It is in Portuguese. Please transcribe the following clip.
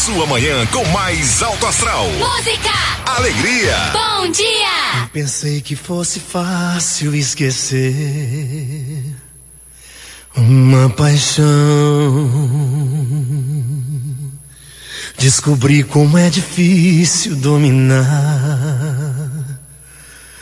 sua manhã com mais alto astral. Música, alegria, bom dia. Eu pensei que fosse fácil esquecer uma paixão. Descobri como é difícil dominar